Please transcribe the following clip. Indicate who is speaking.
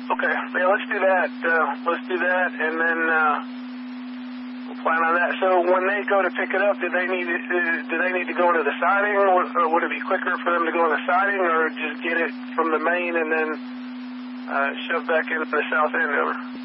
Speaker 1: Okay, yeah, let's do that. And then we'll plan on that. So when they go to pick it up, do they need to go into the siding, or would it be quicker for them to go in the siding, or just get it from the main and then shove back into the south end of it?